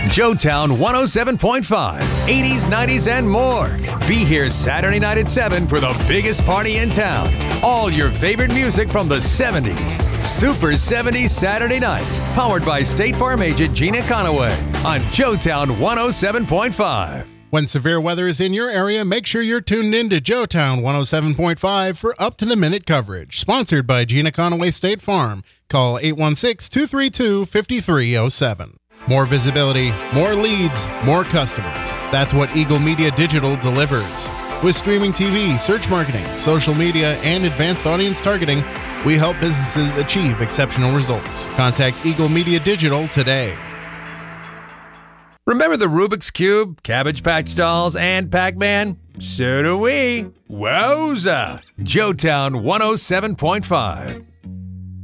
Joetown 107.5, 80s, 90s, and more. Be here Saturday night at 7 for the biggest party in town. All your favorite music from the 70s. Super 70s Saturday nights. Powered by State Farm agent Gina Conaway on Joetown 107.5. When severe weather is in your area, make sure you're tuned in to Joetown 107.5 for up-to-the-minute coverage. Sponsored by Gina Conaway State Farm. Call 816-232-5307. More visibility, more leads, more customers. That's what Eagle Media Digital delivers. With streaming TV, search marketing, social media, and advanced audience targeting, we help businesses achieve exceptional results. Contact Eagle Media Digital today. Remember the Rubik's Cube, Cabbage Patch Dolls, and Pac-Man? So do we. Wowza! Joetown 107.5.